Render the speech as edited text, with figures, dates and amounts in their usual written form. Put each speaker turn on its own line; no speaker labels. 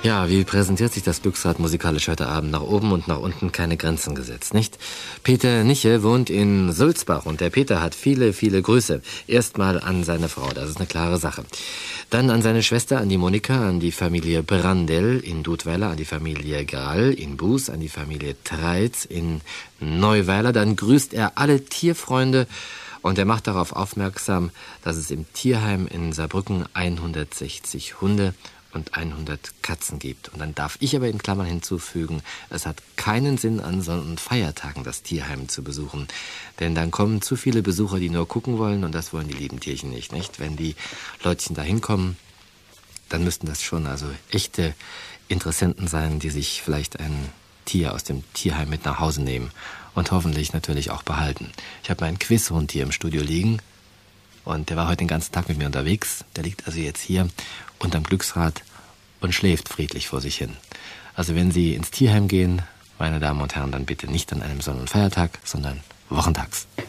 Ja, wie präsentiert sich das Glücksrad musikalisch heute Abend? Nach oben und nach unten keine Grenzen gesetzt, nicht? Peter Niche wohnt in Sulzbach und der Peter hat viele, viele Grüße. Erstmal an seine Frau, das ist eine klare Sache. Dann an seine Schwester, an die Monika, an die Familie Brandel in Dudweiler, an die Familie Grall in Buß, an die Familie Treitz in Neuweiler. Dann grüßt er alle Tierfreunde und er macht darauf aufmerksam, dass es im Tierheim in Saarbrücken 160 Hunde und 100 Katzen gibt. Und dann darf ich aber in Klammern hinzufügen, es hat keinen Sinn, an Sonn- und Feiertagen das Tierheim zu besuchen. Denn dann kommen zu viele Besucher, die nur gucken wollen, und das wollen die lieben Tierchen nicht. Wenn die Leutchen da hinkommen, dann müssten das schon also echte Interessenten sein, die sich vielleicht ein Tier aus dem Tierheim mit nach Hause nehmen und hoffentlich natürlich auch behalten. Ich habe meinen Quizhund hier im Studio liegen und der war heute den ganzen Tag mit mir unterwegs. Der liegt also jetzt hier unterm Glücksrad und schläft friedlich vor sich hin. Also wenn Sie ins Tierheim gehen, meine Damen und Herren, dann bitte nicht an einem Sonn- und Feiertag, sondern wochentags.